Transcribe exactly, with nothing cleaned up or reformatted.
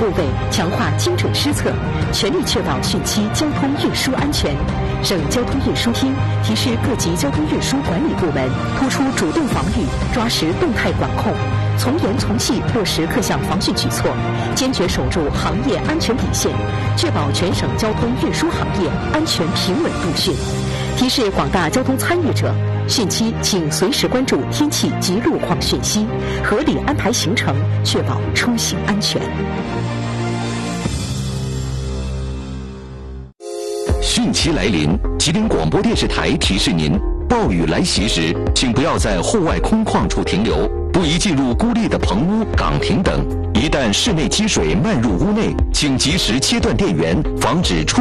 部位强化精准施策，全力确保汛期交通运输安全。省交通运输厅提示各级交通运输管理部门，突出主动防御，抓实动态管控，从严从细落实各项防汛举措，坚决守住行业安全底线，确保全省交通运输行业安全平稳度汛。提示广大交通参与者，汛期请随时关注天气及路况讯息，合理安排行程，确保出行安全。 汛期来临，吉林广播电视台提示您：暴雨来袭时，请不要在户外空旷处停留，不宜进入孤立的棚屋、岗亭等。一旦室内积水漫入屋内，请及时切断电源，防止出